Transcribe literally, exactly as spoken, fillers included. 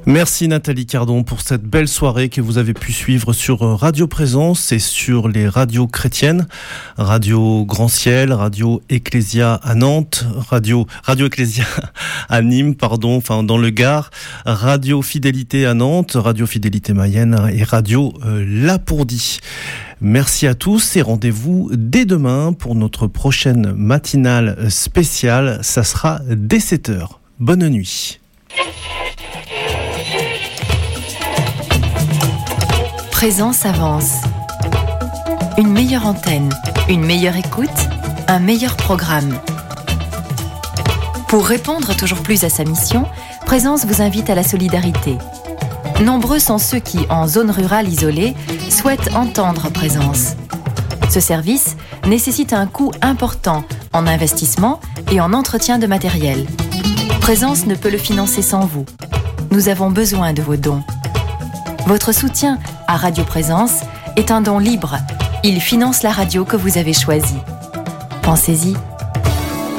Merci Nathalie Cardon pour cette belle soirée que vous avez pu suivre sur Radio Présence et sur les radios chrétiennes. Radio Grand Ciel, Radio Ecclésia à Nantes, Radio, Radio Ecclésia à Nîmes, pardon, enfin dans le Gard, Radio Fidélité à Nantes, Radio Fidélité Mayenne et Radio euh, Lapourdie. Merci à tous et rendez-vous dès demain pour notre prochaine matinale spéciale. Ça sera dès sept heures. Bonne nuit. Présence avance. Une meilleure antenne, une meilleure écoute, un meilleur programme. Pour répondre toujours plus à sa mission, Présence vous invite à la solidarité. Nombreux sont ceux qui, en zone rurale isolée, souhaitent entendre Présence. Ce service nécessite un coût important en investissement et en entretien de matériel. Présence ne peut le financer sans vous. Nous avons besoin de vos dons. Votre soutien à Radio Présence est un don libre. Il finance la radio que vous avez choisie. Pensez-y.